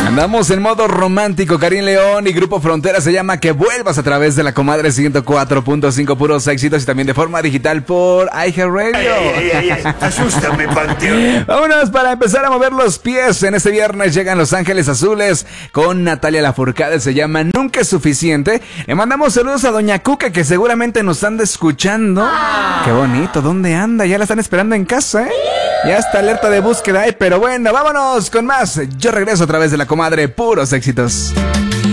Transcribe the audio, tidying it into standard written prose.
Andamos en modo romántico, Karim León y Grupo Frontera se llama Que Vuelvas a través de la Comadre 104.5, puros éxitos y también de forma digital por iHeartRadio. Asústame, Panteón. Vámonos para empezar a mover los pies. En este viernes llegan Los Ángeles Azules con Natalia Lafourcade, se llama Nunca es Suficiente. Le mandamos saludos a Doña Cuca, que seguramente nos anda escuchando. Qué bonito, ¿dónde anda? Ya la están esperando en casa, ¿eh? Ya está alerta de búsqueda, pero bueno, vámonos con más. Yo regreso a través de la Comadre, puros éxitos.